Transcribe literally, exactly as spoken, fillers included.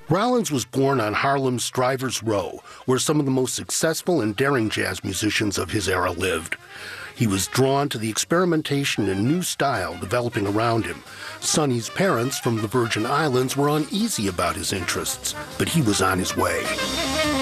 Rollins was born on Harlem's Strivers Row, where some of the most successful and daring jazz musicians of his era lived. He was drawn to the experimentation and new style developing around him. Sonny's parents from the Virgin Islands were uneasy about his interests, but he was on his way.